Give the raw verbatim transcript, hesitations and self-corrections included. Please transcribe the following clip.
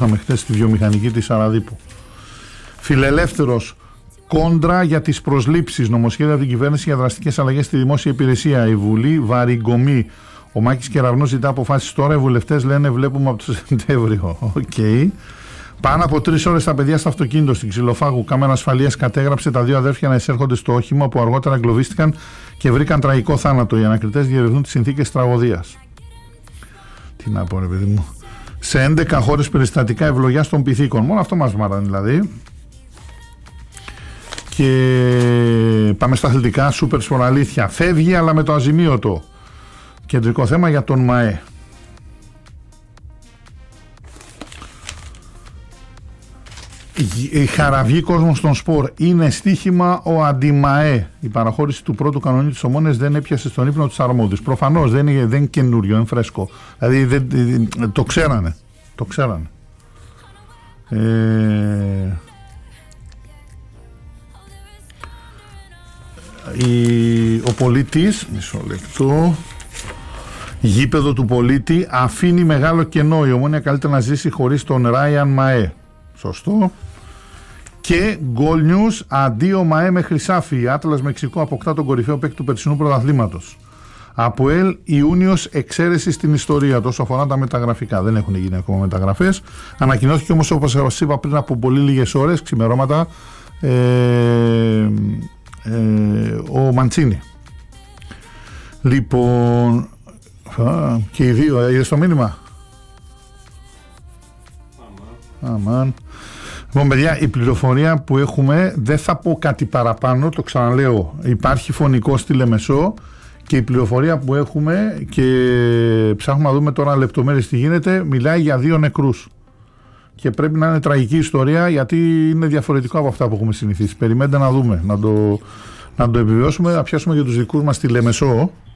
είχαμε χθες στη βιομηχανική της Σαραδίπου. Φιλελεύθερος, κόντρα για τις προσλήψεις. Νομοσχέδιο από την κυβέρνηση για δραστικές αλλαγές στη δημόσια υπηρεσία. Η Βουλή βαρυγκομεί. Ο Μάκης Κεραυνός ζητά αποφάσεις τώρα. Οι βουλευτές λένε βλέπουμε από το Σεπτέμβριο. Οκ. Okay. Πάνω από τρεις ώρες τα παιδιά στο αυτοκίνητο στην Ξυλοφάγου. Κάμερα ασφαλείας κατέγραψε τα δύο αδέρφια να εισέρχονται στο όχημα που αργότερα εγκλωβίστηκαν και βρήκαν τραγικό θάνατο. Οι ανακριτές διερευνούν τις συνθήκες τραγωδίας. Τι να πω, ρε παιδί μου. Σε έντεκα χώρες περιστατικά ευλογιάς των πυθίκων. Μόνο αυτό μας μάρανε δηλαδή. Και πάμε στα αθλητικά. Σούπερ σπορ αλήθεια. Φεύγει αλλά με το αζημίωτο. Κεντρικό θέμα για τον ΜΑΕ. Η χαραυγή κόσμος στον σπορ είναι στοίχημα ο αντιμαέ. Η παραχώρηση του πρώτου κανονίου της Ομόνοιας δεν έπιασε στον ύπνο τους αρμόδιους. Προφανώς δεν είναι, δεν είναι καινούριο, είναι φρέσκο. Δηλαδή δεν, το ξέρανε. Το ξέρανε. Ε, η, ο πολίτης, μισό λεπτό, γήπεδο του πολίτη αφήνει μεγάλο κενό. Η Ομόνια καλύτερα να ζήσει χωρίς τον Ράιαν Μαέ. Σωστό. Και Goal News, αντίο ΜΑΕ με Χρυσάφι. Η Άτλας Μεξικό αποκτά τον κορυφαίο παίκτη του περσινού πρωταθλήματος. ΑΠΟΕΛ Ιούνιος, εξαίρεση στην ιστορία. Τόσο αφορά τα μεταγραφικά. Δεν έχουν γίνει ακόμα μεταγραφές. Ανακοινώθηκε όμως, όπως σας είπα πριν από πολύ λίγες ώρες, ξημερώματα, ε, ε, ο Μαντσίνη. Λοιπόν, α, και οι δύο, είδες το μήνυμα. Αμάν. Λοιπόν, παιδιά, η πληροφορία που έχουμε, δεν θα πω κάτι παραπάνω, το ξαναλέω. Υπάρχει φωνικό στη Λεμεσό και η πληροφορία που έχουμε, και ψάχνουμε να δούμε τώρα λεπτομέρειες τι γίνεται, μιλάει για δύο νεκρούς. Και πρέπει να είναι τραγική ιστορία, γιατί είναι διαφορετικό από αυτά που έχουμε συνηθίσει. Περιμένετε να δούμε, να το, να το επιβιώσουμε, να πιάσουμε για τους δικούς μας στη Λεμεσό.